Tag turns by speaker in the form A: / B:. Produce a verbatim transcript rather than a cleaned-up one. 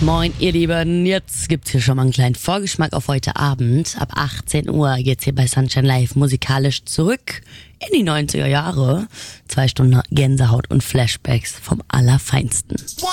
A: Moin, ihr Lieben. Jetzt gibt's hier schon mal einen kleinen Vorgeschmack auf heute Abend. Ab achtzehn Uhr geht's hier bei Sunshine Live musikalisch zurück in die neunziger Jahre. Zwei Stunden Gänsehaut und Flashbacks vom Allerfeinsten.
B: One,